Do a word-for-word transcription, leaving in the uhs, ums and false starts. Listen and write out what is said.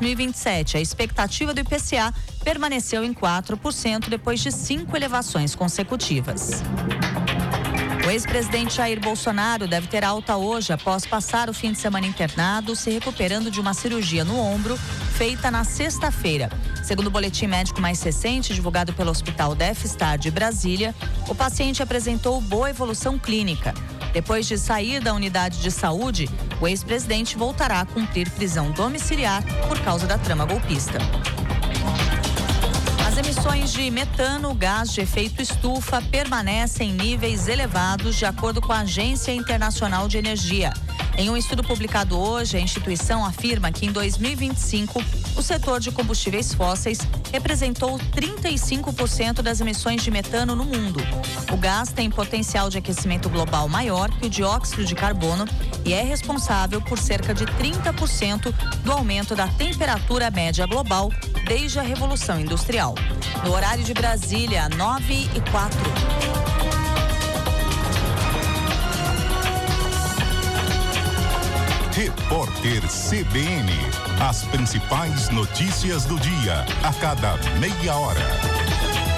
mil e vinte e sete, a expectativa do I P C A permaneceu em quatro por cento depois de cinco elevações consecutivas. O ex-presidente Jair Bolsonaro deve ter alta hoje após passar o fim de semana internado, se recuperando de uma cirurgia no ombro feita na sexta-feira. Segundo o boletim médico mais recente, divulgado pelo Hospital Def Star de Brasília, o paciente apresentou boa evolução clínica. Depois de sair da unidade de saúde, o ex-presidente voltará a cumprir prisão domiciliar por causa da trama golpista. As emissões de metano, gás de efeito estufa, permanecem em níveis elevados, de acordo com a Agência Internacional de Energia. Em um estudo publicado hoje, a instituição afirma que em dois mil e vinte e cinco, o setor de combustíveis fósseis representou trinta e cinco por cento das emissões de metano no mundo. O gás tem potencial de aquecimento global maior que o dióxido de carbono e é responsável por cerca de trinta por cento do aumento da temperatura média global desde a Revolução Industrial. No horário de Brasília, nove e quatro. Repórter C B N. As principais notícias do dia, a cada meia hora.